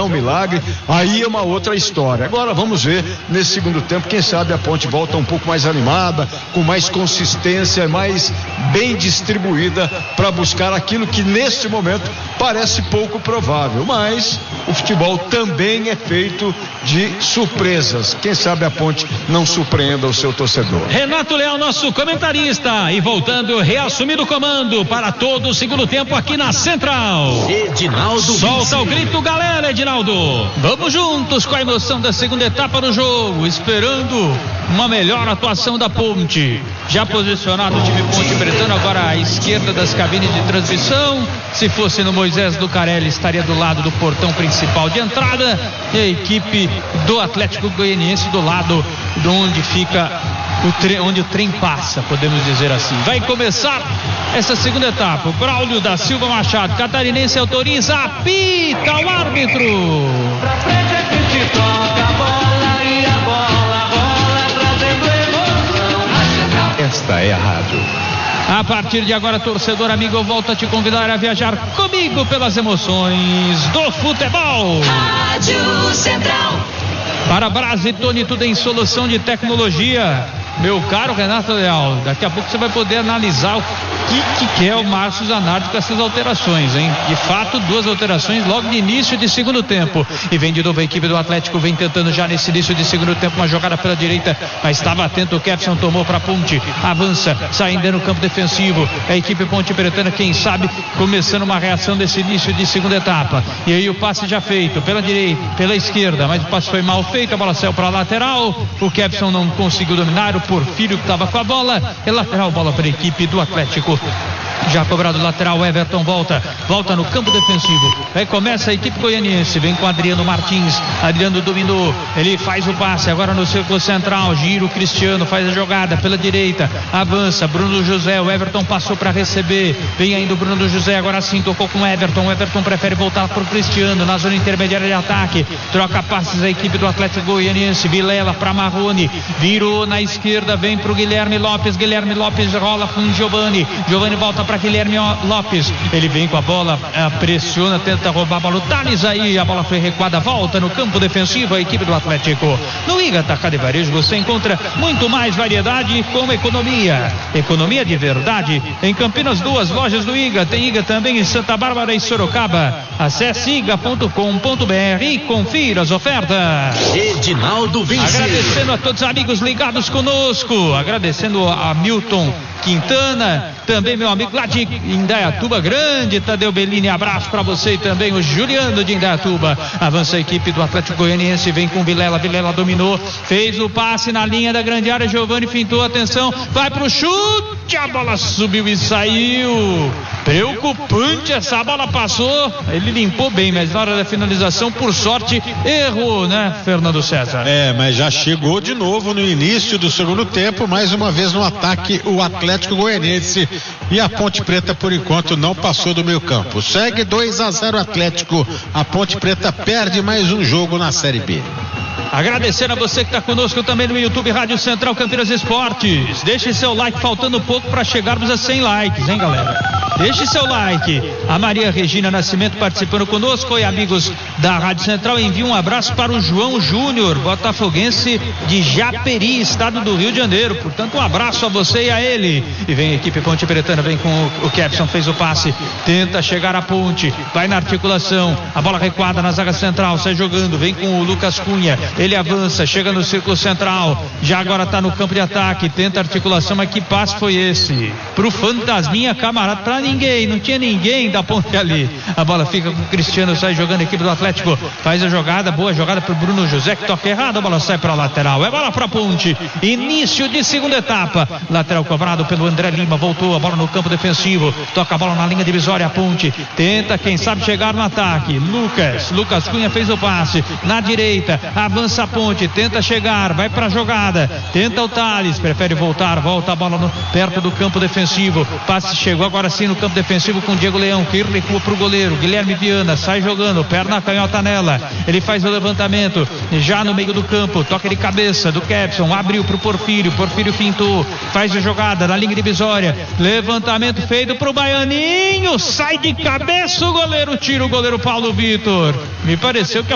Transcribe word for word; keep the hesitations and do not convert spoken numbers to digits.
um milagre, aí é uma outra história. Agora vamos ver nesse segundo tempo, quem sabe a Ponte volta um pouco mais animada, com mais consistência, mais bem distribuída para buscar aquilo que neste momento parece pouco provável, mas o futebol também é feito de surpresas. Quem sabe a Ponte não surpreenda o seu torcedor. Renato Leal, nosso comentarista, e voltando, reassumindo o comando para todo o segundo tempo aqui na Central. Edinaldo solta Vinci. O grito, galera, Edinaldo. Vamos juntos com a emoção da segunda etapa do jogo, esperando uma melhor atuação da Ponte. Já posicionado o time Ponte Pretano, agora à esquerda das cabines de transmissão. Se fosse no Moisés Lucarelli, estaria do lado do portão principal de entrada, e a equipe do Atlético Goianiense do lado de onde fica o trem, onde o trem passa, podemos dizer assim. Vai começar essa segunda etapa. O Braulio da Silva Machado, catarinense, autoriza, apita o árbitro. Pra frente é que te toca a bola e a bola rola trazendo emoção. Esta é a rádio. A partir de agora, torcedor amigo, eu volto a te convidar a viajar comigo pelas emoções do futebol. Rádio Central. Para Brasitone, tudo em solução de tecnologia. Meu caro Renato Leal, daqui a pouco você vai poder analisar o que, que quer o Márcio Zanardi com essas alterações, hein? De fato, duas alterações logo de início de segundo tempo. E vem de novo a equipe do Atlético, vem tentando já nesse início de segundo tempo uma jogada pela direita, mas estava atento, o Kepson tomou para Ponte, avança, saindo no campo defensivo. A equipe Ponte Pretana, quem sabe, começando uma reação desse início de segunda etapa. E aí o passe já feito pela direita, pela esquerda, mas o passe foi mal feito, a bola saiu para a lateral, o Kepson não conseguiu dominar, o Porfírio que estava com a bola, é lateral, bola para a equipe do Atlético. Já cobrado lateral, Everton volta, volta no campo defensivo. Aí começa a equipe goianiense, vem com Adriano Martins. Adriano dominou, ele faz o passe agora no círculo central. Giro, Cristiano faz a jogada pela direita, avança. Bruno José, o Everton passou para receber. Vem ainda o Bruno José, agora sim tocou com o Everton. O Everton prefere voltar para o Cristiano na zona intermediária de ataque. Troca passes a equipe do Atlético Goianiense. Vilela para Marrone, virou na esquerda, vem para o Guilherme Lopes. Guilherme Lopes rola com o Giovani. Giovani volta para Guilherme Lopes, ele vem com a bola, pressiona, tenta roubar a bola, o Thales aí, a bola foi recuada, volta no campo defensivo a equipe do Atlético. No Iga Atacado e Varejo você encontra muito mais variedade com economia, economia de verdade. Em Campinas, duas lojas do Iga, tem Iga também em Santa Bárbara e Sorocaba. Acesse iga ponto com ponto br e confira as ofertas. Edinaldo Vinci. Agradecendo a todos os amigos ligados conosco, agradecendo a Milton Quintana, também meu amigo lá de Indaiatuba, grande Tadeu Bellini, abraço para você, e também o Juliano de Indaiatuba. Avança a equipe do Atlético Goianiense, vem com Vilela, Vilela dominou, fez o passe na linha da grande área, Giovani fintou, atenção, vai pro chute, a bola subiu e saiu, preocupante, essa bola passou, ele limpou bem, mas na hora da finalização, por sorte, errou, né, Fernando César? É, mas já chegou de novo no início do segundo tempo, mais uma vez no ataque o Atlético Goianiense, e a Ponte Preta por enquanto não passou do meio campo. Segue dois a zero Atlético, a Ponte Preta perde mais um jogo na Série B. Agradecendo a você que está conosco também no YouTube Rádio Central Campinas Esportes. Deixe seu like, faltando pouco para chegarmos a cem likes, hein, galera? Deixe seu like. A Maria Regina Nascimento participando conosco, e amigos da Rádio Central, envia um abraço para o João Júnior, botafoguense de Japeri, estado do Rio de Janeiro. Portanto, um abraço a você e a ele. E vem a equipe Ponte Pretana, vem com o, o Kepson, fez o passe, tenta chegar à ponte, vai na articulação, a bola recuada na zaga central, sai jogando, vem com o Lucas Cunha, ele avança, chega no círculo central, já agora está no campo de ataque, tenta articulação, mas que passe foi esse? Pro Fantasminha, camarada, pra ninguém, não tinha ninguém da ponte ali. A bola fica com o Cristiano, sai jogando, a equipe do Atlético faz a jogada, boa jogada pro Bruno José, que toca errado, a bola sai pra lateral, é bola pra ponte, início de segunda etapa, lateral cobrado pelo André Lima, voltou a bola no campo defensivo, toca a bola na linha divisória, a ponte tenta, quem sabe, chegar no ataque. Lucas, Lucas Cunha fez o passe na direita, avança a ponte, tenta chegar, vai pra jogada, tenta o Thales, prefere voltar, volta a bola no, perto do campo defensivo, passe chegou agora sim no campo defensivo com o Diego Leão, que recua pro goleiro, Guilherme Viana, sai jogando, perna canhota nela, ele faz o levantamento, já no meio do campo, toca de cabeça do Kepson, abriu pro Porfírio, Porfírio fintou, faz a jogada na linha divisória, levantamento feito pro Baianinho, sai de cabeça o goleiro, tira o goleiro Paulo Vitor, me pareceu que a